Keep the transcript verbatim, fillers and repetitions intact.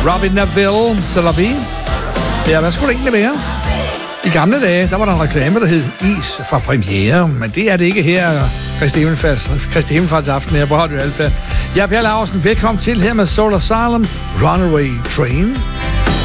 Robin Neville, Salabi. Ja, hvad skulle det egentlig være? I gamle dage, der var der en reklame, der hed Is fra Premiere, men det er det ikke her, Kristi Himmelfarts aften her på Radio Alfa. Jeg er Per Laursen, velkommen til her med Soul Asylum, Runaway Train.